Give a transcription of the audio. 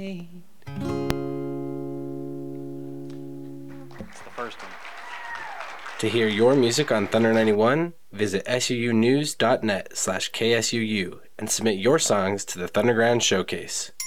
need. That's the first one. To hear your music on Thunder 91, visit suunews.net/KSUU and submit your songs to the Thunderground Showcase.